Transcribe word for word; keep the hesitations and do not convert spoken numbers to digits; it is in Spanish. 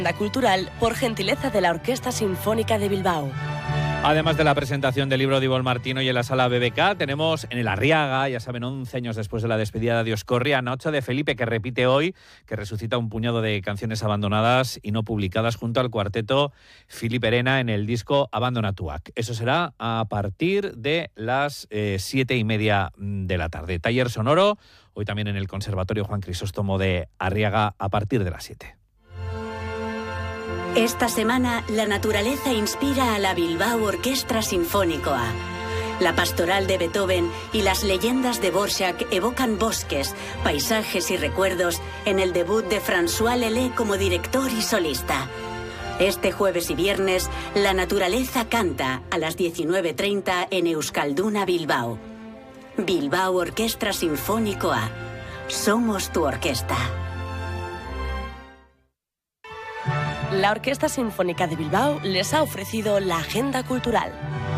Cultural por gentileza de la Orquesta Sinfónica de Bilbao. Además de la presentación del libro de Ivonne Martino y en la sala B B K, tenemos en el Arriaga, ya saben, once años después de la despedida de Dioscorri, a Noche de Felipe, que repite hoy, que resucita un puñado de canciones abandonadas y no publicadas junto al cuarteto Philippe Erena en el disco Abandonatuak. Eso será a partir de las eh, siete y media de la tarde. Taller sonoro, hoy también en el Conservatorio Juan Crisóstomo de Arriaga a partir de las siete. Esta semana, la naturaleza inspira a la Bilbao Orquestra Sinfónicoa. La pastoral de Beethoven y las leyendas de Dvořák evocan bosques, paisajes y recuerdos en el debut de François Lelé como director y solista. Este jueves y viernes, la naturaleza canta a las diecinueve treinta en Euskalduna Bilbao. Bilbao Orquestra Sinfónicoa. Somos tu orquesta. La Orquesta Sinfónica de Bilbao les ha ofrecido la agenda cultural.